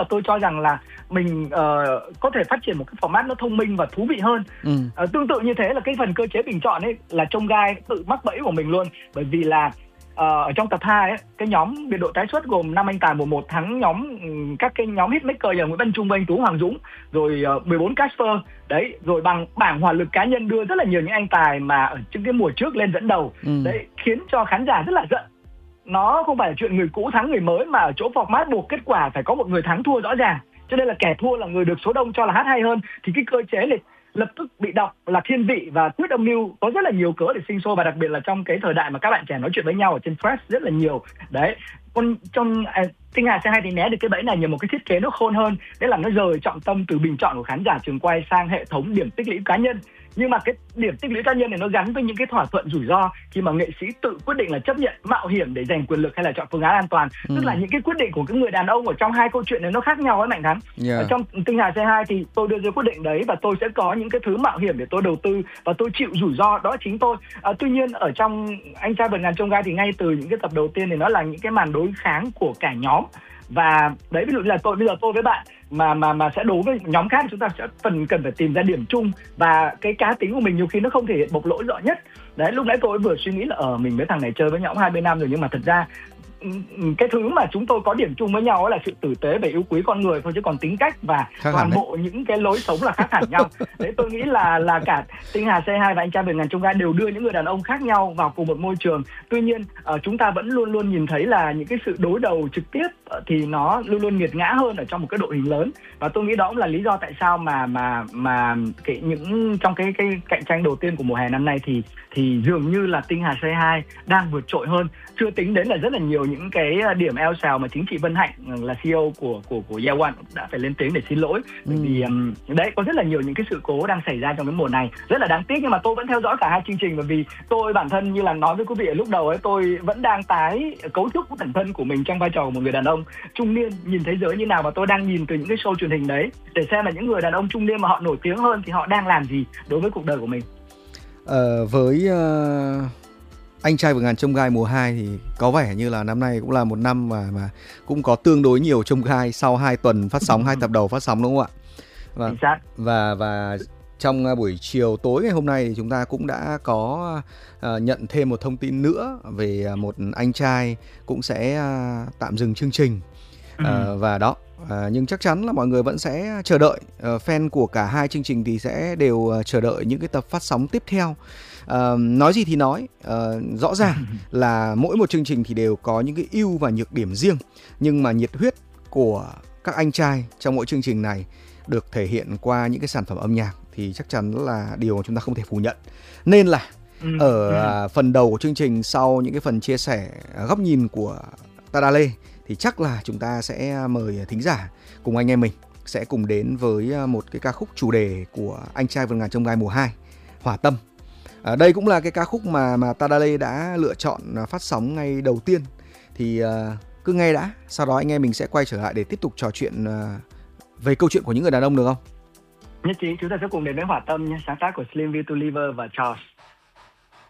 và tôi cho rằng là mình có thể phát triển một cái format nó thông minh và thú vị hơn. Tương tự như thế là cái phần cơ chế bình chọn ấy là trông gai tự mắc bẫy của mình luôn, bởi vì là ở trong tập 2 ấy, cái nhóm biệt đội tái xuất gồm 5 anh tài mùa 1 thắng nhóm các cái nhóm hitmaker như Nguyễn Văn Trung, Anh Tú, Hoàng Dũng, rồi 14 Casper đấy, rồi bằng bảng hỏa lực cá nhân đưa rất là nhiều những anh tài mà ở những cái mùa trước lên dẫn đầu đấy, khiến cho khán giả rất là giận. Nó không phải là chuyện người cũ thắng người mới, mà ở chỗ format buộc kết quả phải có một người thắng thua rõ ràng, cho nên là kẻ thua là người được số đông cho là hát hay hơn, thì cái cơ chế này lập tức bị đọc là thiên vị và quyết âm mưu, có rất là nhiều cớ để sinh sôi, và đặc biệt là trong cái thời đại mà các bạn trẻ nói chuyện với nhau ở trên Threads rất là nhiều đấy. Còn trong Tinh Hà C2 thì né được cái bẫy này nhờ một cái thiết kế nó khôn hơn, đấy là nó rời trọng tâm từ bình chọn của khán giả trường quay sang hệ thống điểm tích lũy cá nhân. Nhưng mà cái điểm tích lũy cá nhân này nó gắn với những cái thỏa thuận rủi ro khi mà nghệ sĩ tự quyết định là chấp nhận mạo hiểm để giành quyền lực hay là chọn phương án an toàn. Tức là những cái quyết định của cái người đàn ông ở trong hai câu chuyện này nó khác nhau ấy Mạnh Thắng. Ở trong Tinh Hà C2 thì tôi đưa ra quyết định đấy và tôi sẽ có những cái thứ mạo hiểm để tôi đầu tư và tôi chịu rủi ro đó chính tôi. Tuy nhiên ở trong Anh Trai Vượt Ngàn Chông Gai thì ngay từ những cái tập đầu tiên thì nó là những cái màn đối kháng của cả nhóm. Và đấy, ví dụ như là bây giờ tôi với bạn mà sẽ đấu với nhóm khác, chúng ta sẽ cần phải tìm ra điểm chung, và cái cá tính của mình nhiều khi nó không thể hiện bộc lộ rõ nhất. Đấy, lúc nãy tôi vừa suy nghĩ là mình với thằng này chơi với nhau 20 năm rồi, nhưng mà thật ra cái thứ mà chúng tôi có điểm chung với nhau là sự tử tế và yêu quý con người thôi, chứ còn tính cách và toàn bộ những cái lối sống là khác hẳn nhau. Đấy, tôi nghĩ là cả Tinh Hà C2 và Anh Trai Vượt Ngàn Chông Gai đều đưa những người đàn ông khác nhau vào cùng một môi trường. Tuy nhiên chúng ta vẫn luôn luôn nhìn thấy là những cái sự đối đầu trực tiếp thì nó luôn luôn nghiệt ngã hơn ở trong một cái đội hình lớn, và tôi nghĩ đó cũng là lý do tại sao mà trong cái cạnh tranh đầu tiên của mùa hè năm nay thì dường như là Tinh Hà C2 đang vượt trội hơn. Chưa tính đến là rất là nhiều những cái điểm eo xào mà chính chị Vân Hạnh là CEO của Year One đã phải lên tiếng để xin lỗi, bởi vì đấy, có rất là nhiều những cái sự cố đang xảy ra trong cái mùa này rất là đáng tiếc. Nhưng mà tôi vẫn theo dõi cả hai chương trình, bởi vì tôi bản thân như là nói với quý vị ở lúc đầu ấy, tôi vẫn đang tái cấu trúc bản thân của mình trong vai trò của một người đàn ông trung niên nhìn thế giới như nào, và tôi đang nhìn từ những cái show truyền hình đấy để xem là những người đàn ông trung niên mà họ nổi tiếng hơn thì họ đang làm gì đối với cuộc đời của mình. Với Anh Trai Vượt Ngàn Chông Gai mùa 2 thì có vẻ như là năm nay cũng là một năm mà cũng có tương đối nhiều chông gai sau 2 tuần phát sóng, 2 tập đầu phát sóng, đúng không ạ? Và trong buổi chiều tối ngày hôm nay thì chúng ta cũng đã có nhận thêm một thông tin nữa về một anh trai cũng sẽ tạm dừng chương trình. Và đó, nhưng chắc chắn là mọi người vẫn sẽ chờ đợi, fan của cả hai chương trình thì sẽ đều chờ đợi những cái tập phát sóng tiếp theo. Nói gì thì nói, rõ ràng là mỗi một chương trình thì đều có những cái ưu và nhược điểm riêng, nhưng mà nhiệt huyết của các anh trai trong mỗi chương trình này được thể hiện qua những cái sản phẩm âm nhạc thì chắc chắn là điều mà chúng ta không thể phủ nhận. Nên là ở phần đầu của chương trình, sau những cái phần chia sẻ góc nhìn của Tada Lê, thì chắc là chúng ta sẽ mời thính giả cùng anh em mình sẽ cùng đến với một cái ca khúc chủ đề của Anh Trai Vượt Ngàn Chông Gai mùa 2, Hỏa Tâm. Đây cũng là cái ca khúc mà Tada Lê đã lựa chọn phát sóng ngay đầu tiên. Thì cứ nghe đã, sau đó anh em mình sẽ quay trở lại để tiếp tục trò chuyện về câu chuyện của những người đàn ông, được không? Nhất trí, chúng ta sẽ cùng đến với Hỏa Tâm nhé, sáng tác của Slim Vituliver và Charles.